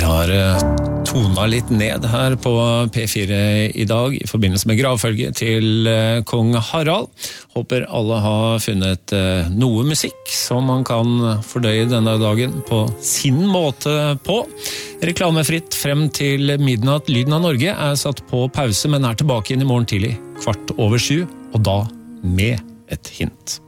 har tona litt ned her på P4 i dag I forbindelse med gravfølge til kong Harald. Håper alle har funnet noe musikk som man kan fordøye denne dagen på sin måte på. Reklamefritt frem til midnatt. Lyden av Norge satt på pause, men tilbake igjen I morgen tidlig 7:15, og da med et hint.